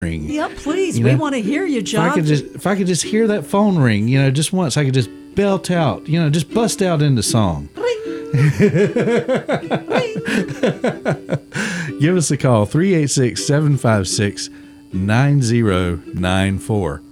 ring. Yeah, please. You We know, want to hear you, If John. I could just hear that phone ring, just once, I could just belt out, just bust out into song. Give us a call, 386-756-9094.